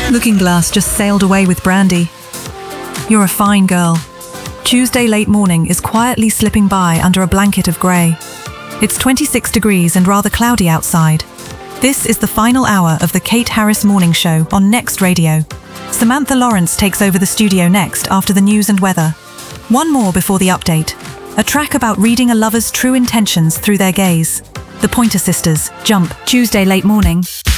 Looking Glass just sailed away with Brandy. You're a fine girl. Tuesday late morning is quietly slipping by under a blanket of grey. It's 26 degrees and rather cloudy outside. This is the final hour of the Kate Harris Morning Show on Next Radio. Samantha Lawrence takes over the studio next after the news and weather. One more before the update. A track about reading a lover's true intentions through their gaze. The Pointer Sisters, Jump, Tuesday late morning.